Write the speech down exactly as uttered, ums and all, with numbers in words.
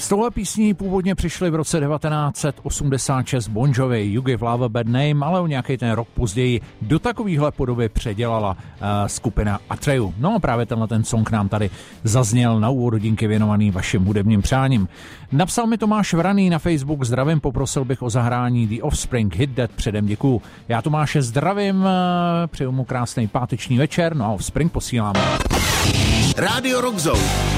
touhle písní původně přišli v roce devatenáct set osmdesát šest Bon Jovi, You Give Love a Bad Name, ale o nějaký ten rok později do takovýhle podoby předělala uh, skupina Atreyu. No a právě tenhle ten song nám tady zazněl na úvod hodinky věnovaný vašim hudebním přáním. Napsal mi Tomáš Vraný na Facebook, zdravím, poprosil bych o zahrání The Offspring, Hit That, předem děkuju. Já Tomáše zdravím, přeju mu krásný páteční večer, no a Offspring posíláme. Rádio Rock Zone.